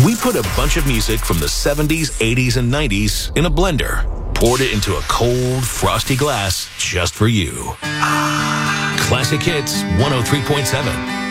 We put a bunch of music from the 70s, 80s, and 90s in a blender, poured it into a cold, frosty glass just for you. Classic Hits 103.7.